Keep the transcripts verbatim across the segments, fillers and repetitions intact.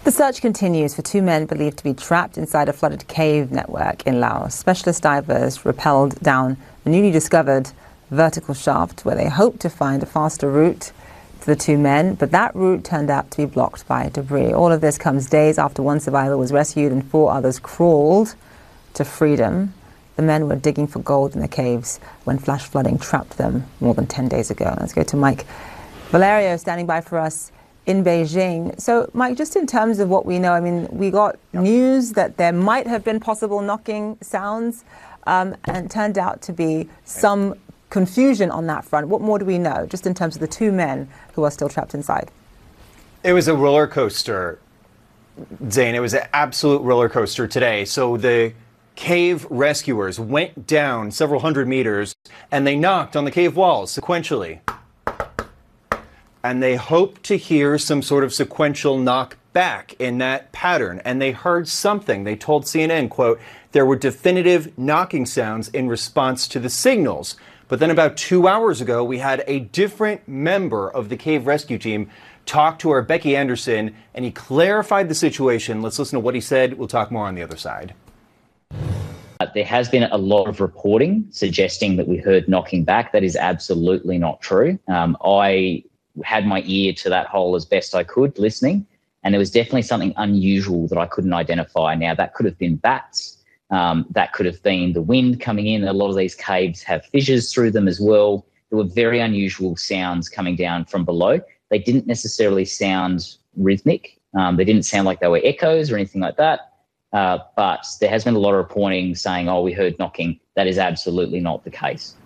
The search continues for two men believed to be trapped inside a flooded cave network in Laos. Specialist divers rappelled down a newly discovered vertical shaft where they hoped to find a faster route to the two men, but that route turned out to be blocked by debris. All of this comes days after one survivor was rescued and four others crawled to freedom. The men were digging for gold in the caves when flash flooding trapped them more than ten days ago. Let's go to Mike Valerio standing by for us in Beijing. So, Mike, just in terms of what we know, I mean, we got yep. news that there might have been possible knocking sounds, um, and it turned out to be some confusion on that front. What more do we know, just in terms of the two men who are still trapped inside? It was a roller coaster, Zane. It was an absolute roller coaster today. So the cave rescuers went down several hundred meters and they knocked on the cave walls sequentially. And they hoped to hear some sort of sequential knock back in that pattern. And they heard something. They told C N N, quote, there were definitive knocking sounds in response to the signals. But then about two hours ago, we had a different member of the cave rescue team talk to our Becky Anderson, and he clarified the situation. Let's listen to what he said. We'll talk more on the other side. There has been a lot of reporting suggesting that we heard knocking back. That is absolutely not true. Um, I had my ear to that hole as best I could listening, and there was definitely something unusual that I couldn't identify. Now, that could have been bats. Um, that could have been the wind coming in. A lot of these caves have fissures through them as well. There were very unusual sounds coming down from below. They didn't necessarily sound rhythmic. Um, they didn't sound like they were echoes or anything like that. Uh, but there has been a lot of reporting saying, oh, we heard knocking. That is absolutely not the case.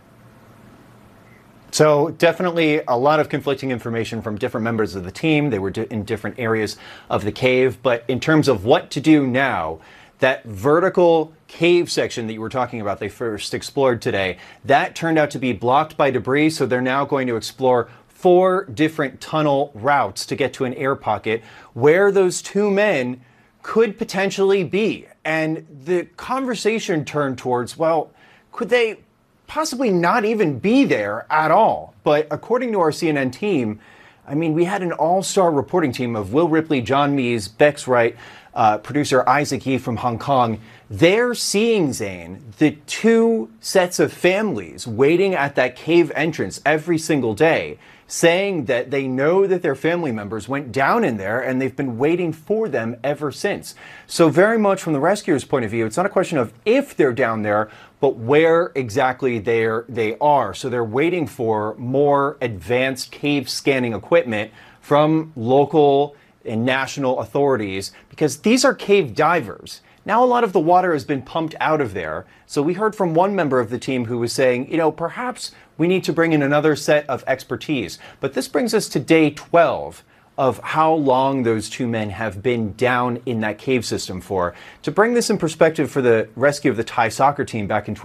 So definitely a lot of conflicting information from different members of the team. They were in different areas of the cave. But in terms of what to do now, that vertical cave section that you were talking about, they first explored today, that turned out to be blocked by debris. So they're now going to explore four different tunnel routes to get to an air pocket where those two men could potentially be. And the conversation turned towards, well, could they possibly not even be there at all? But according to our C N N team, I mean, we had an all-star reporting team of Will Ripley, John Mees, Bex Wright, uh, producer Isaac Yee from Hong Kong. They're seeing, Zane, the two sets of families waiting at that cave entrance every single day, saying that they know that their family members went down in there and they've been waiting for them ever since. So very much from the rescuers' point of view, it's not a question of if they're down there, but where exactly they're, they are. So they're waiting for more advanced cave scanning equipment from local and national authorities, because these are cave divers. Now a lot of the water has been pumped out of there. So we heard from one member of the team who was saying, you know, perhaps we need to bring in another set of expertise. But this brings us to day twelve of how long those two men have been down in that cave system for. To bring this in perspective for the rescue of the Thai soccer team back in